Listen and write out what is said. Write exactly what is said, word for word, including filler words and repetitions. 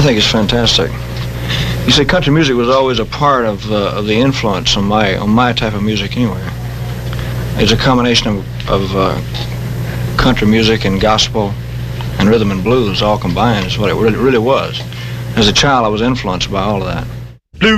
think it's fantastic. You see, country music was always a part of, uh, of the influence on my on my type of music anyway. It's a combination of, of uh, country music and gospel and rhythm and blues all combined is what it really, really was. As a child, I was influenced by all of that.